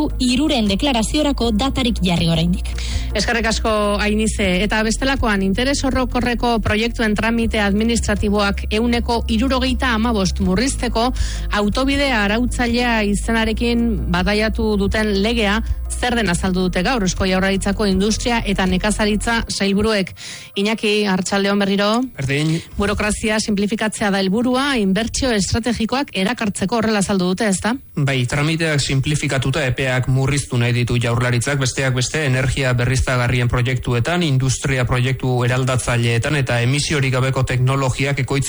hiruren deklaraziorako datarik jarri oraindik. Eskerrik asko Ainize, eta bestelakoan interes orokorreko proiektuen tramite administratiboak 175 murrizteko autobidea arautzailea izenarekin badaiatu duten legea zer den azaldu dute gaur Eusko Jaurlaritzako Industria eta Nekazaritza sailburuek. Iñaki, arratsaldeon berriro. Berdin. Burokrazia simplifikatzea da helburua, inbertsio estrategikoak erakartzeko horrela azaldu dute, ezta? Bai, tramiteak simplifikatuta epeak murriztu nahi ditu Jaurlaritzak, besteak beste energia berriztagarrien proiektuetan, industria proiektu eraldatzaileetan eta emisiorik gabeko teknologiak ekoitzi